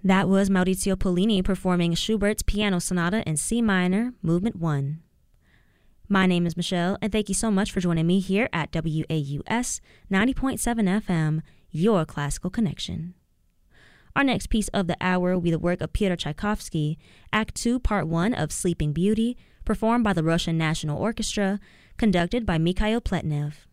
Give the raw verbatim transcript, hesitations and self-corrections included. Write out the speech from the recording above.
That was Maurizio Pollini performing Schubert's Piano Sonata in C minor, Movement one. My name is Michelle, and thank you so much for joining me here at W A U S ninety point seven F M, your classical connection. Our next piece of the hour will be the work of Pyotr Tchaikovsky, Act two, Part one of Sleeping Beauty, performed by the Russian National Orchestra, conducted by Mikhail Pletnev.